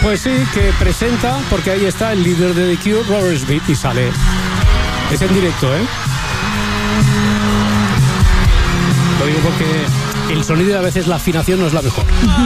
Pues sí, que presenta, porque ahí está el líder de The Cure, Robert Smith, y sale. Es en directo, ¿eh? Lo digo porque el sonido, a veces la afinación no es la mejor.